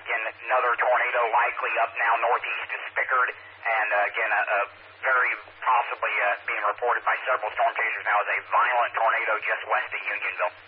again, another tornado likely up now northeast of Spickard, and again, very possibly being reported by several storm chasers now as a violent tornado just west of Unionville.